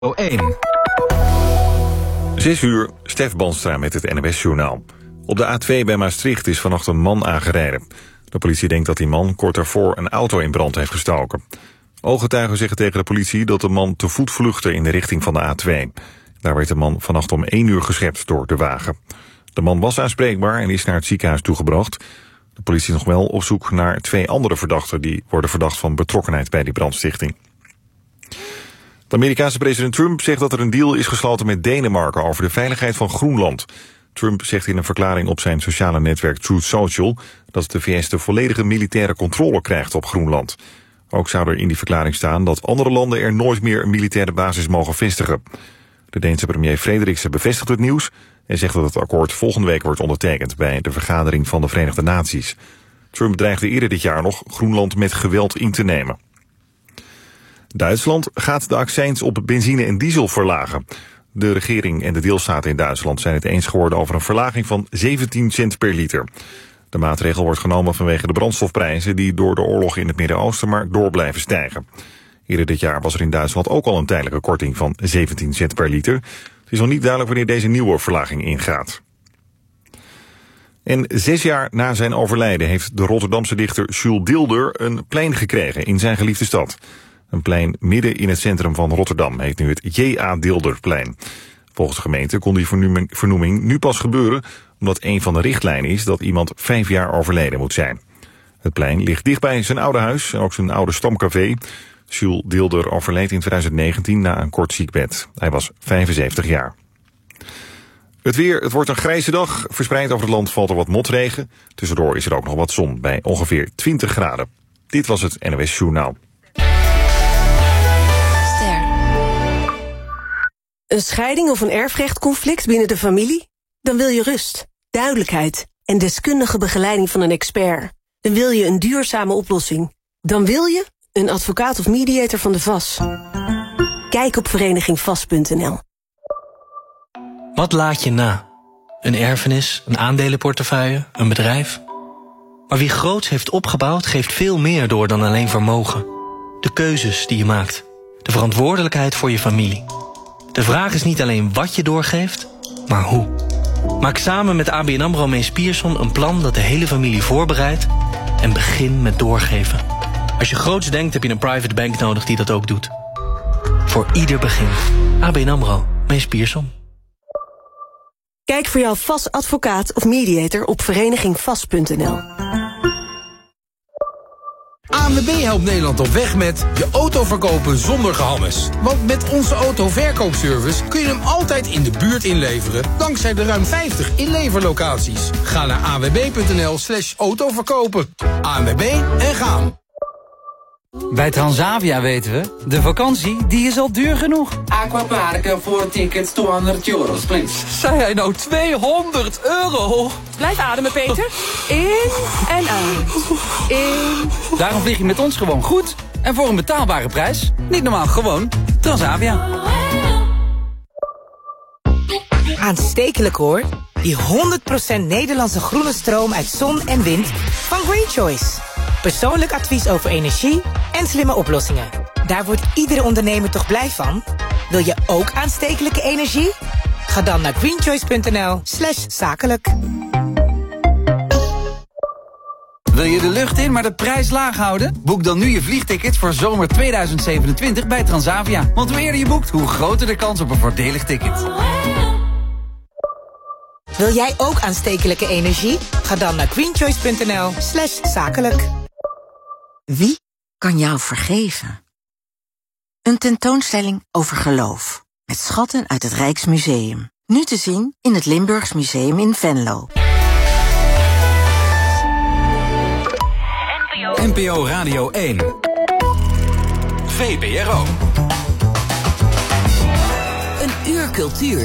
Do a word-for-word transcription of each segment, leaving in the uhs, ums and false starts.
één. zes uur, Stef Banstra met het N O S-journaal. Op de A twee bij Maastricht is vannacht een man aangereden. De politie denkt dat die man kort daarvoor een auto in brand heeft gestoken. Ooggetuigen zeggen tegen de politie dat de man te voet vluchtte in de richting van de A twee. Daar werd de man vannacht om één uur geschept door de wagen. De man was aanspreekbaar en is naar het ziekenhuis toegebracht. De politie is nog wel op zoek naar twee andere verdachten die worden verdacht van betrokkenheid bij die brandstichting. De Amerikaanse president Trump zegt dat er een deal is gesloten met Denemarken over de veiligheid van Groenland. Trump zegt in een verklaring op zijn sociale netwerk Truth Social dat de V S de volledige militaire controle krijgt op Groenland. Ook zou er in die verklaring staan dat andere landen er nooit meer een militaire basis mogen vestigen. De Deense premier Frederiksen bevestigt het nieuws en zegt dat het akkoord volgende week wordt ondertekend bij de vergadering van de Verenigde Naties. Trump dreigde eerder dit jaar nog Groenland met geweld in te nemen. Duitsland gaat de accijns op benzine en diesel verlagen. De regering en de deelstaten in Duitsland zijn het eens geworden over een verlaging van zeventien cent per liter. De maatregel wordt genomen vanwege de brandstofprijzen die door de oorlog in het Midden-Oosten maar door blijven stijgen. Eerder dit jaar was er in Duitsland ook al een tijdelijke korting van zeventien cent per liter. Het is nog niet duidelijk wanneer deze nieuwe verlaging ingaat. En zes jaar na zijn overlijden heeft de Rotterdamse dichter Jules Deelder een plein gekregen in zijn geliefde stad. Een plein midden in het centrum van Rotterdam heet nu het J A Deelderplein. Volgens de gemeente kon die vernoeming, vernoeming nu pas gebeuren omdat een van de richtlijnen is dat iemand vijf jaar overleden moet zijn. Het plein ligt dichtbij zijn oude huis en ook zijn oude stamcafé. Jules Deelder overleed in twintig negentien na een kort ziekbed. Hij was vijfenzeventig jaar. Het weer, het wordt een grijze dag. Verspreid over het land valt er wat motregen. Tussendoor is er ook nog wat zon bij ongeveer twintig graden. Dit was het N O S Journaal. Een scheiding of een erfrechtconflict binnen de familie? Dan wil je rust, duidelijkheid en deskundige begeleiding van een expert. Dan wil je een duurzame oplossing. Dan wil je een advocaat of mediator van de V A S. Kijk op vereniging vast punt n l. Wat laat je na? Een erfenis, een aandelenportefeuille, een bedrijf? Maar wie groots heeft opgebouwd geeft veel meer door dan alleen vermogen. De keuzes die je maakt. De verantwoordelijkheid voor je familie. De vraag is niet alleen wat je doorgeeft, maar hoe. Maak samen met A B N AMRO Mees Pierson een plan dat de hele familie voorbereidt en begin met doorgeven. Als je groots denkt heb je een private bank nodig die dat ook doet. Voor ieder begin. A B N AMRO Mees Pierson. Kijk voor jouw V A S advocaat of mediator op vereniging vast punt n l. A N W B helpt Nederland op weg met je auto verkopen zonder gehammes. Want met onze autoverkoopservice kun je hem altijd in de buurt inleveren, dankzij de ruim vijftig inleverlocaties. Ga naar a n w b punt n l slash autoverkopen. A N W B en gaan. Bij Transavia weten we, de vakantie die is al duur genoeg. Aquaparken voor tickets tweehonderd euro, please. Zei hij nou tweehonderd euro? Blijf ademen, Peter. In en uit. In. Daarom vlieg je met ons gewoon goed. En voor een betaalbare prijs. Niet normaal, gewoon Transavia. Aanstekelijk hoor. Die honderd procent Nederlandse groene stroom uit zon en wind van Green Choice. Persoonlijk advies over energie en slimme oplossingen. Daar wordt iedere ondernemer toch blij van? Wil je ook aanstekelijke energie? Ga dan naar greenchoice punt n l slash zakelijk. Wil je de lucht in, maar de prijs laag houden? Boek dan nu je vliegticket voor zomer tweeduizend zevenentwintig bij Transavia. Want hoe eerder je boekt, hoe groter de kans op een voordelig ticket. Wil jij ook aanstekelijke energie? Ga dan naar greenchoice punt n l slash zakelijk. Wie kan jou vergeven? Een tentoonstelling over geloof. Met schatten uit het Rijksmuseum. Nu te zien in het Limburgs Museum in Venlo. N P O Radio één. V P R O. Een uur cultuur.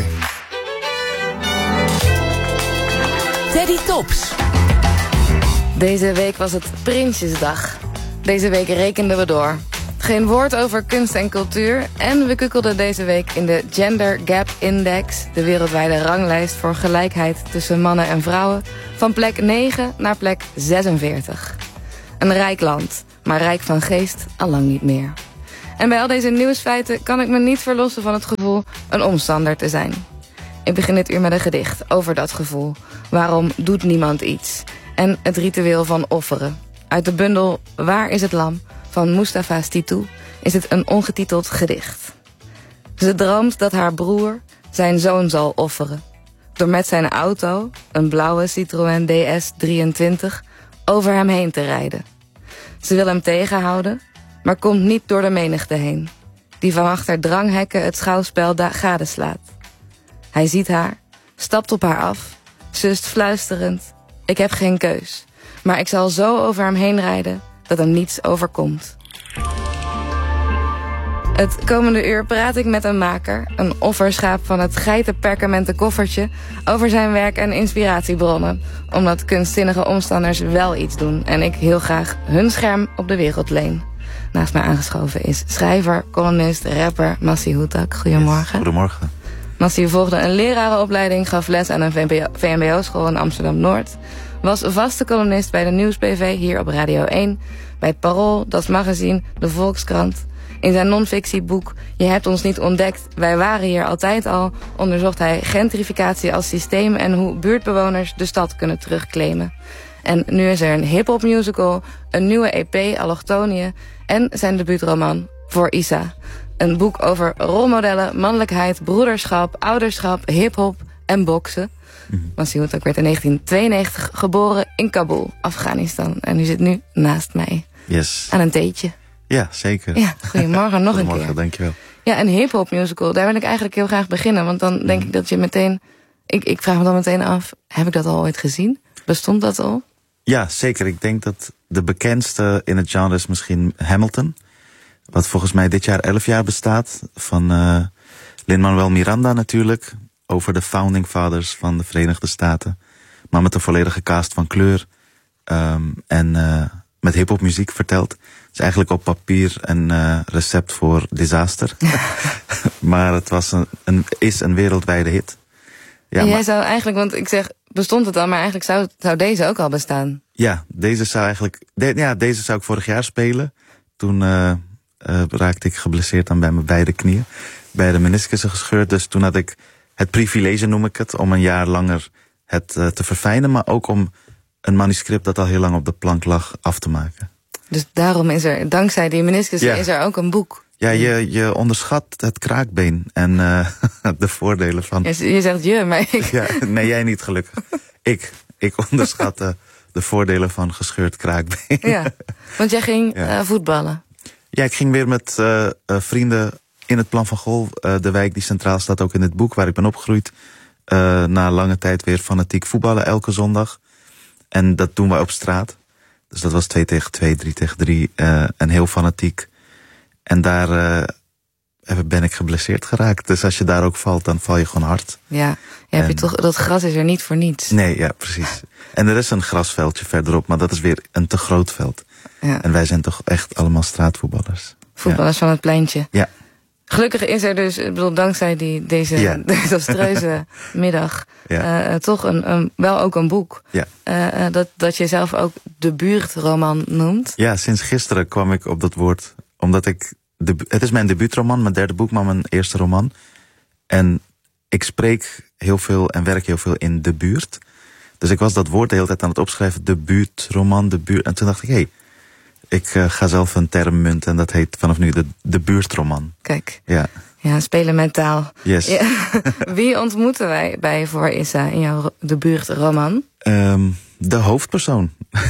Teddy Tops. Deze week was het Prinsjesdag. Deze week rekenden we door. Geen woord over kunst en cultuur. En we kukkelden deze week in de Gender Gap Index, de wereldwijde ranglijst voor gelijkheid tussen mannen en vrouwen, van plek negen naar plek zesenveertig. Een rijk land, maar rijk van geest allang niet meer. En bij al deze nieuwsfeiten kan ik me niet verlossen van het gevoel een omstander te zijn. Ik begin dit uur met een gedicht over dat gevoel. Waarom doet niemand iets? En het ritueel van offeren. Uit de bundel Waar is het lam? Van Mustafa Stitou is het een ongetiteld gedicht. Ze droomt dat haar broer zijn zoon zal offeren. Door met zijn auto, een blauwe Citroën D S drieëntwintig, over hem heen te rijden. Ze wil hem tegenhouden, maar komt niet door de menigte heen, die van achter dranghekken het schouwspel gadeslaat. Hij ziet haar, stapt op haar af, sust fluisterend: ik heb geen keus, maar ik zal zo over hem heen rijden dat hem niets overkomt. Het komende uur praat ik met een maker, een offerschaap van het geitenperkamenten koffertje, over zijn werk en inspiratiebronnen, omdat kunstzinnige omstanders wel iets doen en ik heel graag hun scherm op de wereld leen. Naast mij aangeschoven is schrijver, columnist, rapper Massi Houtak. Goedemorgen. Yes, goedemorgen. Massi volgde een lerarenopleiding, gaf les aan een V M B O-school in Amsterdam-Noord, was vaste columnist bij de Nieuws B V hier op Radio één, bij het Parool, Das Magazine, de Volkskrant. In zijn non-fictieboek Je hebt ons niet ontdekt, wij waren hier altijd al, onderzocht hij gentrificatie als systeem en hoe buurtbewoners de stad kunnen terugclaimen. En nu is er een hip-hop musical, een nieuwe E P, Allochtonië, en zijn debuutroman Voor Isa. Een boek over rolmodellen, mannelijkheid, broederschap, ouderschap, hip-hop en boksen. Mm-hmm. Massi Houtak werd in negentien tweeënnegentig geboren in Kabul, Afghanistan. En u zit nu naast mij. Yes. Aan een theetje. Ja, zeker. Ja, goedemorgen, nog goedemorgen, een keer. Dankjewel. Ja, een hip-hop musical, daar wil ik eigenlijk heel graag beginnen. Want dan denk mm. ik dat je meteen... Ik, ik vraag me dan meteen af, heb ik dat al ooit gezien? Bestond dat al? Ja, zeker. Ik denk dat de bekendste in het genre is misschien Hamilton. Wat volgens mij dit jaar elf jaar bestaat. Van uh, Lin-Manuel Miranda natuurlijk. Over de founding fathers van de Verenigde Staten. Maar met een volledige cast van kleur. Um, en uh, met hip-hop muziek verteld. Het is eigenlijk op papier een uh, recept voor disaster. Maar het was een, een, is een wereldwijde hit. Ja, en jij maar, zou eigenlijk, want ik zeg, bestond het al, maar eigenlijk zou, zou deze ook al bestaan. Ja, deze zou eigenlijk, de, ja, deze zou ik vorig jaar spelen. Toen uh, uh, raakte ik geblesseerd aan bij mijn beide knieën. Beide meniscussen gescheurd. Dus toen had ik het privilege, noem ik het, om een jaar langer het uh, te verfijnen. Maar ook om een manuscript dat al heel lang op de plank lag af te maken. Dus daarom is er, dankzij die meniscussen, ja. is er ook een boek. Ja, je, je onderschat het kraakbeen en uh, de voordelen van... Je, je zegt je, maar ik... Ja, nee, jij niet gelukkig. Ik, ik onderschatte de voordelen van gescheurd kraakbeen. Ja, want jij ging ja. uh, voetballen. Ja, ik ging weer met uh, uh, vrienden in het Plan van Gol, uh, de wijk die centraal staat ook in het boek waar ik ben opgegroeid. Uh, na lange tijd weer fanatiek voetballen elke zondag. En dat doen we op straat. Dus dat was twee tegen twee, drie tegen drie uh, en heel fanatiek. En daar uh, ben ik geblesseerd geraakt. Dus als je daar ook valt, dan val je gewoon hard. Ja, ja heb je toch, dat gras is er niet voor niets. Nee, ja, precies. En er is een grasveldje verderop, maar dat is weer een te groot veld. Ja. En wij zijn toch echt allemaal straatvoetballers. Voetballers ja. van het pleintje. Ja. Gelukkig is er dus, ik bedoel, dankzij die, deze ja. desastreuze middag... Ja. Uh, toch een, een, wel ook een boek. Ja. Uh, dat, dat je zelf ook de buurtroman noemt. Ja, sinds gisteren kwam ik op dat woord... Omdat ik, de, het is mijn debuutroman, mijn derde boek, maar mijn eerste roman. En ik spreek heel veel en werk heel veel in de buurt. Dus ik was dat woord de hele tijd aan het opschrijven. De buurtroman, de buurt. En toen dacht ik, hé, hey, ik uh, ga zelf een term munten. En dat heet vanaf nu de, de buurtroman. Kijk, ja. ja, spelen met taal. Yes. Ja. Wie ontmoeten wij bij Voor Isa in jouw debuutroman? Um, de hoofdpersoon.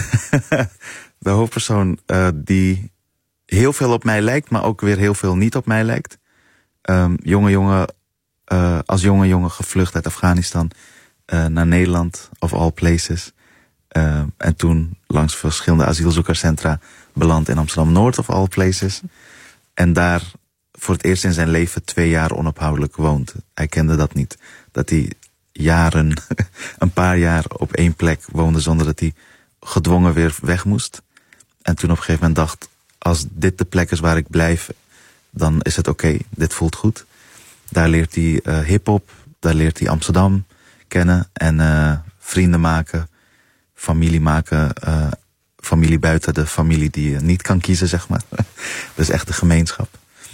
de hoofdpersoon uh, die... heel veel op mij lijkt, maar ook weer heel veel niet op mij lijkt. Um, jonge jongen, uh, als jonge jongen gevlucht uit Afghanistan uh, naar Nederland, of all places. Uh, en toen langs verschillende asielzoekerscentra beland in Amsterdam-Noord, of all places. En daar voor het eerst in zijn leven twee jaar onophoudelijk woont. Hij kende dat niet. Dat hij jaren, een paar jaar op één plek woonde zonder dat hij gedwongen weer weg moest. En toen op een gegeven moment dacht... als dit de plek is waar ik blijf, dan is het oké. Okay, dit voelt goed. Daar leert hij uh, hiphop, daar leert hij Amsterdam kennen. En uh, vrienden maken, familie maken. Uh, familie buiten de familie die je niet kan kiezen, zeg maar. Dus echt de gemeenschap.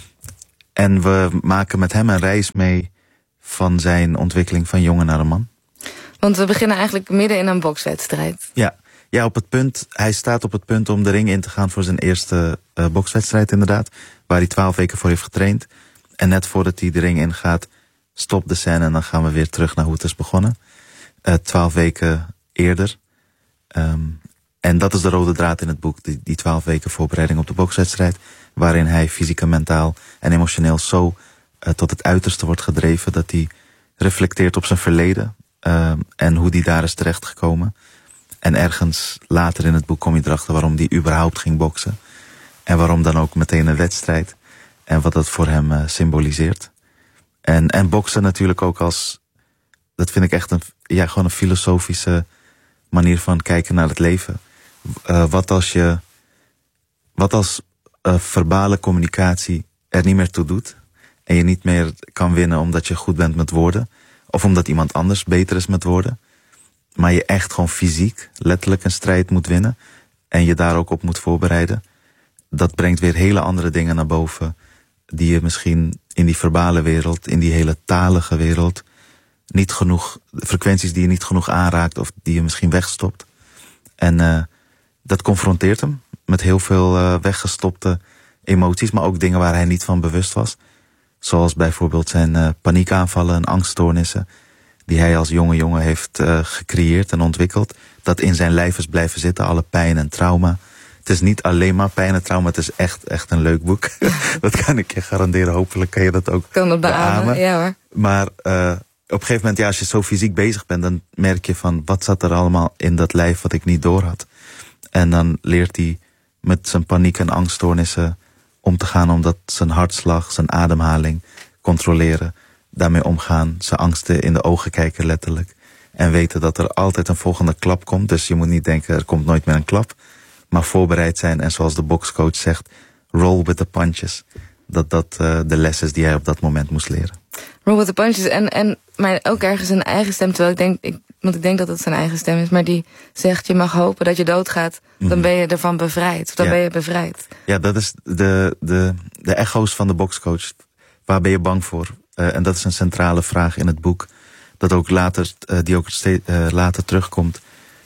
en we maken met hem een reis mee van zijn ontwikkeling van jongen naar een man. Want we beginnen eigenlijk midden in een bokswedstrijd. Ja, ja op het punt, hij staat op het punt om de ring in te gaan voor zijn eerste uh, bokswedstrijd inderdaad. Waar hij twaalf weken voor heeft getraind. En net voordat hij de ring ingaat, stopt de scène en dan gaan we weer terug naar hoe het is begonnen. Uh, twaalf weken eerder. Um, en dat is de rode draad in het boek. Die, die twaalf weken voorbereiding op de bokswedstrijd. Waarin hij fysiek en mentaal en emotioneel zo uh, tot het uiterste wordt gedreven. Dat hij reflecteert op zijn verleden. Uh, en hoe die daar is terechtgekomen. En ergens later in het boek kom je erachter waarom hij überhaupt ging boksen. En waarom dan ook meteen een wedstrijd. En wat dat voor hem uh, symboliseert. En, en boksen natuurlijk ook als... Dat vind ik echt een, ja, gewoon een filosofische manier van kijken naar het leven. Uh, wat als je... Wat als uh, verbale communicatie er niet meer toe doet. En je niet meer kan winnen omdat je goed bent met woorden. Of omdat iemand anders beter is met woorden. Maar je echt gewoon fysiek, letterlijk een strijd moet winnen. En je daar ook op moet voorbereiden. Dat brengt weer hele andere dingen naar boven. Die je misschien in die verbale wereld, in die hele talige wereld... niet genoeg, frequenties die je niet genoeg aanraakt of die je misschien wegstopt. En uh, dat confronteert hem met heel veel uh, weggestopte emoties, maar ook dingen waar hij niet van bewust was. Zoals bijvoorbeeld zijn uh, paniekaanvallen en angststoornissen, die hij als jonge jongen heeft uh, gecreëerd en ontwikkeld. Dat in zijn lijf is blijven zitten, alle pijn en trauma. Het is niet alleen maar pijn en trauma, het is echt, echt een leuk boek. Dat kan ik je garanderen, hopelijk kan je dat ook kan het beamen. beamen. Ja, hoor. Maar uh, op een gegeven moment, ja, als je zo fysiek bezig bent, dan merk je van, wat zat er allemaal in dat lijf wat ik niet door had. En dan leert hij met zijn paniek en angststoornissen om te gaan, omdat zijn hartslag, zijn ademhaling controleren, daarmee omgaan, zijn angsten in de ogen kijken letterlijk. En weten dat er altijd een volgende klap komt. Dus je moet niet denken, er komt nooit meer een klap. Maar voorbereid zijn en zoals de bokscoach zegt, roll with the punches. Dat dat uh, de les is die hij op dat moment moest leren. Roll with the punches en, en maar ook ergens een eigen stem. Terwijl ik denk, ik, want ik denk dat het zijn eigen stem is. Maar die zegt, je mag hopen dat je doodgaat. Dan mm-hmm. ben je ervan bevrijd. Of dan ja. ben je bevrijd. Ja, dat is de, de, de echo's van de bokscoach. Waar ben je bang voor? Uh, en dat is een centrale vraag in het boek. Dat ook later, uh, die ook steeds, uh, later terugkomt.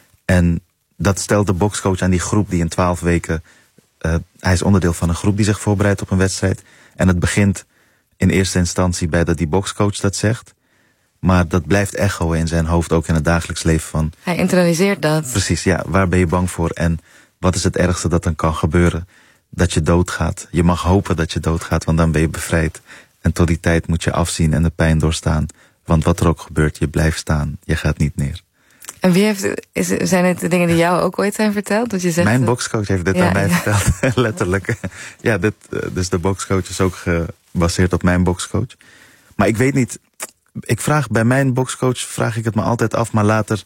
En dat stelt de bokscoach aan die groep die in twaalf weken... Uh, hij is onderdeel van een groep die zich voorbereidt op een wedstrijd. En het begint in eerste instantie bij dat die bokscoach dat zegt. Maar dat blijft echoen in zijn hoofd, ook in het dagelijks leven van... Hij internaliseert dat. Precies, ja. Waar ben je bang voor? En wat is het ergste dat dan kan gebeuren? Dat je doodgaat. Je mag hopen dat je doodgaat, want dan ben je bevrijd. En tot die tijd moet je afzien en de pijn doorstaan. Want wat er ook gebeurt, je blijft staan. Je gaat niet neer. En wie heeft, is, zijn het de dingen die jou ook ooit zijn verteld? Dat je zegt, mijn bokscoach heeft dit ja, aan mij ja. verteld, letterlijk. Ja, dit, dus de bokscoach is ook gebaseerd op mijn bokscoach. Maar ik weet niet, ik vraag bij mijn bokscoach, vraag ik het me altijd af, maar later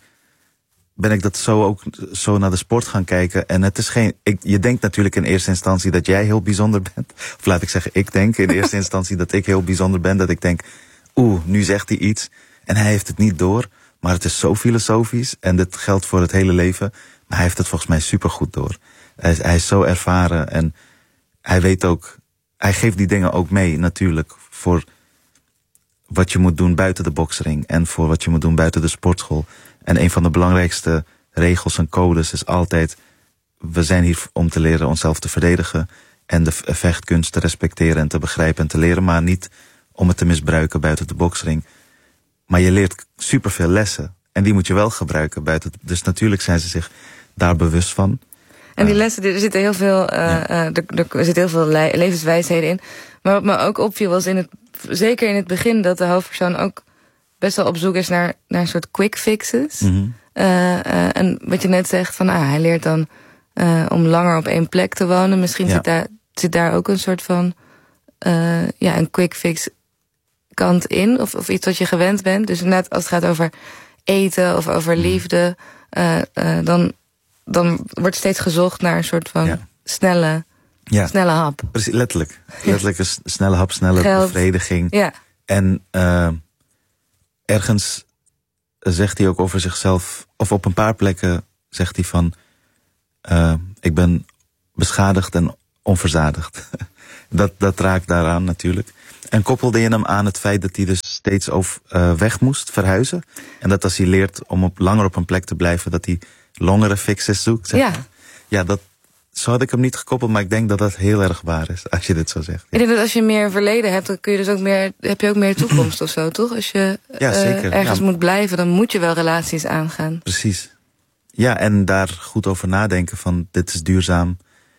ben ik dat zo ook zo naar de sport gaan kijken. En het is geen, ik, je denkt natuurlijk in eerste instantie dat jij heel bijzonder bent. Of laat ik zeggen, ik denk in eerste instantie dat ik heel bijzonder ben. Dat ik denk, oeh, nu zegt hij iets en hij heeft het niet door. Maar het is zo filosofisch en dit geldt voor het hele leven. Maar hij heeft het volgens mij supergoed door. Hij is, hij is zo ervaren en hij weet ook... Hij geeft die dingen ook mee natuurlijk voor wat je moet doen buiten de boksring. En voor wat je moet doen buiten de sportschool. En een van de belangrijkste regels en codes is altijd... We zijn hier om te leren onszelf te verdedigen. En de vechtkunst te respecteren en te begrijpen en te leren. Maar niet om het te misbruiken buiten de boksring. Maar je leert superveel lessen. En die moet je wel gebruiken buiten. Dus natuurlijk zijn ze zich daar bewust van. En die lessen, er zitten heel veel, uh, ja. uh, er, er zitten heel veel le- levenswijsheden in. Maar wat me ook opviel was in het, zeker in het begin, dat de hoofdpersoon ook best wel op zoek is naar, naar een soort quick fixes. Mm-hmm. Uh, uh, en wat je net zegt, van ah, hij leert dan uh, om langer op één plek te wonen. Misschien ja. zit, daar, zit daar ook een soort van uh, ja, een quick fix kant in. Of, of iets wat je gewend bent. Dus net als het gaat over eten of over liefde, uh, uh, dan, dan wordt steeds gezocht naar een soort van ja. snelle, ja. snelle hap. Precies, letterlijk. Letterlijk een snelle hap, snelle Geld. bevrediging. Ja. En uh, ergens zegt hij ook over zichzelf, of op een paar plekken zegt hij van, uh, ik ben beschadigd en onverzadigd. dat, dat raakt daaraan natuurlijk. En koppelde je hem aan het feit dat hij dus steeds over, uh, weg moest verhuizen. En dat als hij leert om op, langer op een plek te blijven, dat hij langere fixes zoekt. Zeg. Ja. Ja, dat, zo had ik hem niet gekoppeld, maar ik denk dat dat heel erg waar is, als je dit zo zegt. Ja. Ik denk dat als je meer verleden hebt, dan kun je dus ook meer, heb je ook meer toekomst of zo, toch? Als je ja, zeker. Uh, ergens ja. moet blijven, dan moet je wel relaties aangaan. Precies. Ja, en daar goed over nadenken van, dit is duurzaam.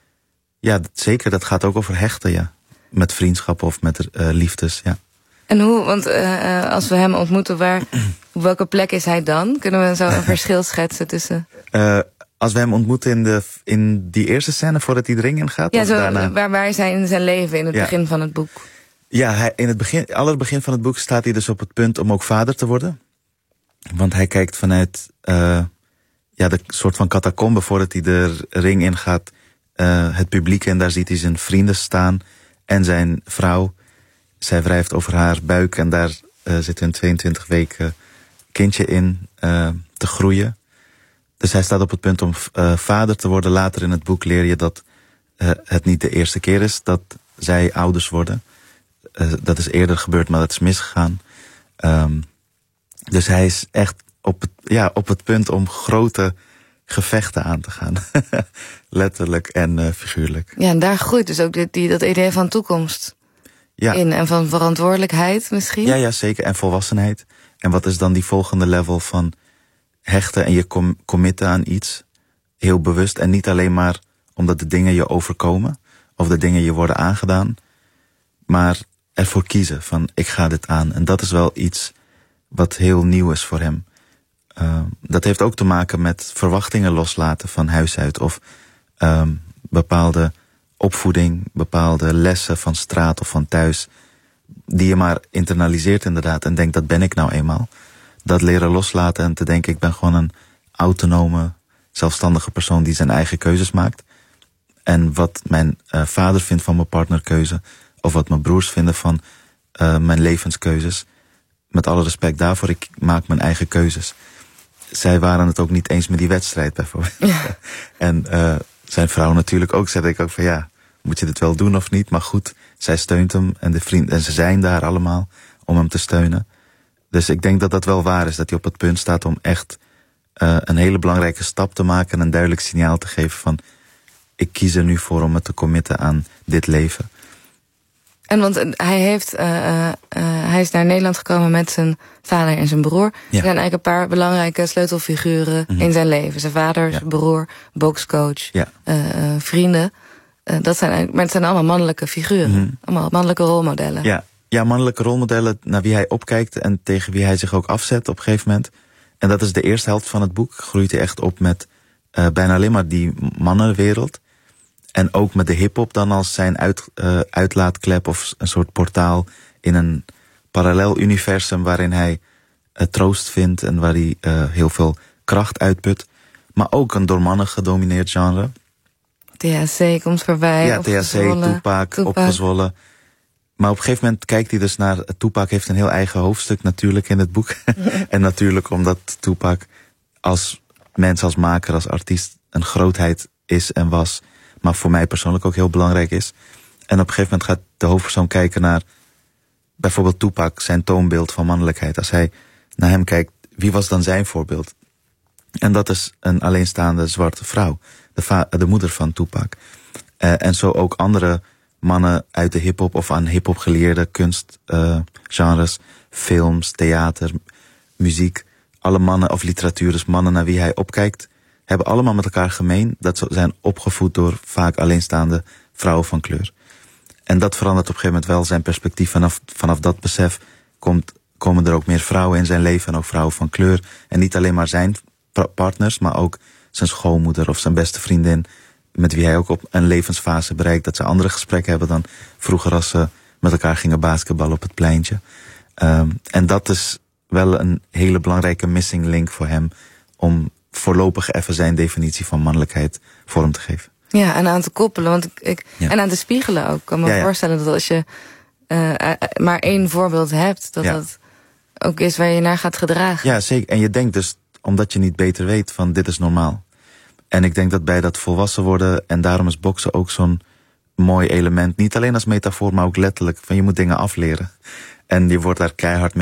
Ja, dat, zeker, dat gaat ook over hechten, ja. Met vriendschappen of met uh, liefdes, ja. En hoe, want uh, als we hem ontmoeten, waar, op welke plek is hij dan? Kunnen we zo een verschil schetsen tussen... Uh, als we hem ontmoeten in, de, in die eerste scène voordat hij de ring in gaat? Ja, zo, daarna... waar, waar is hij in zijn leven in het ja. begin van het boek? Ja, hij, in het begin, aller begin van het boek staat hij dus op het punt om ook vader te worden. Want hij kijkt vanuit uh, ja, de soort van catacombe voordat hij de ring ingaat, uh, het publiek, en daar ziet hij zijn vrienden staan en zijn vrouw. Zij wrijft over haar buik en daar uh, zit een tweeëntwintig weken kindje in uh, te groeien. Dus hij staat op het punt om uh, vader te worden. Later in het boek leer je dat uh, het niet de eerste keer is dat zij ouders worden. Uh, dat is eerder gebeurd, maar dat is misgegaan. Um, dus hij is echt op het, ja, op het punt om grote gevechten aan te gaan. Letterlijk en uh, figuurlijk. Ja, en daar groeit dus ook die, die, dat idee van toekomst ja. in. En van verantwoordelijkheid misschien. Ja, ja, zeker. En volwassenheid. En wat is dan die volgende level van hechten en je com- committen aan iets. Heel bewust. En niet alleen maar omdat de dingen je overkomen. Of de dingen je worden aangedaan. Maar ervoor kiezen van ik ga dit aan. En dat is wel iets wat heel nieuw is voor hem. Uh, dat heeft ook te maken met verwachtingen loslaten van huis uit. Of um, bepaalde opvoeding, bepaalde lessen van straat of van thuis. Die je maar internaliseert inderdaad. En denkt dat ben ik nou eenmaal. Dat leren loslaten en te denken ik ben gewoon een autonome, zelfstandige persoon die zijn eigen keuzes maakt. En wat mijn uh, vader vindt van mijn partnerkeuze, of wat mijn broers vinden van uh, mijn levenskeuzes. Met alle respect daarvoor, ik maak mijn eigen keuzes. Zij waren het ook niet eens met die wedstrijd bijvoorbeeld. Ja. En uh, zijn vrouw natuurlijk ook, zei ik ook van ja, moet je dit wel doen of niet? Maar goed, zij steunt hem en de vriend, en ze zijn daar allemaal om hem te steunen. Dus ik denk dat dat wel waar is, dat hij op het punt staat om echt uh, een hele belangrijke stap te maken en een duidelijk signaal te geven van ik kies er nu voor om me te committen aan dit leven. En want hij heeft, uh, uh, uh, hij is naar Nederland gekomen met zijn vader en zijn broer. Ja. Er zijn eigenlijk een paar belangrijke sleutelfiguren mm-hmm. in zijn leven. Zijn vader, ja. zijn broer, bokscoach, ja. uh, uh, vrienden. Uh, dat zijn eigenlijk, maar het zijn allemaal mannelijke figuren. Mm-hmm. Allemaal mannelijke rolmodellen. Ja. ja, mannelijke rolmodellen naar wie hij opkijkt en tegen wie hij zich ook afzet op een gegeven moment. En dat is de eerste helft van het boek. Groeit hij echt op met uh, bijna alleen maar die mannenwereld. En ook met de hiphop dan als zijn uit, uh, uitlaatklep of een soort portaal in een parallel universum waarin hij uh, troost vindt en waar hij uh, heel veel kracht uitput. Maar ook een door mannen gedomineerd genre. T H C komt voorbij. Ja, T H C, Tupac, Tupac, opgezwollen. Maar op een gegeven moment kijkt hij dus naar... Tupac heeft een heel eigen hoofdstuk natuurlijk in het boek. En natuurlijk omdat Tupac als mens, als maker, als artiest een grootheid is en was... maar voor mij persoonlijk ook heel belangrijk is. En op een gegeven moment gaat de hoofdpersoon kijken naar bijvoorbeeld Tupac, zijn toonbeeld van mannelijkheid. Als hij naar hem kijkt, wie was dan zijn voorbeeld? En dat is een alleenstaande zwarte vrouw, de, va- de moeder van Tupac. Uh, en zo ook andere mannen uit de hiphop of aan hiphop geleerde kunstgenres, uh, films, theater, muziek. Alle mannen of literatuur, dus mannen naar wie hij opkijkt, hebben allemaal met elkaar gemeen dat ze zijn opgevoed door vaak alleenstaande vrouwen van kleur. En dat verandert op een gegeven moment wel zijn perspectief. Vanaf, vanaf dat besef komt, komen er ook meer vrouwen in zijn leven en ook vrouwen van kleur. En niet alleen maar zijn partners, maar ook zijn schoonmoeder of zijn beste vriendin, met wie hij ook op een levensfase bereikt dat ze andere gesprekken hebben dan vroeger als ze met elkaar gingen basketballen op het pleintje. Um, en dat is wel een hele belangrijke missing link voor hem om voorlopig even zijn definitie van mannelijkheid vorm te geven. Ja, en aan te koppelen, want ik, ik ja. en aan te spiegelen ook. Ik kan me ja, ja. voorstellen dat als je uh, maar één voorbeeld hebt, dat ja. dat ook is waar je naar gaat gedragen. Ja, zeker. En je denkt dus, omdat je niet beter weet, van dit is normaal. En ik denk dat bij dat volwassen worden, en daarom is boksen ook zo'n mooi element. Niet alleen als metafoor, maar ook letterlijk. Van je moet dingen afleren. En je wordt daar keihard mee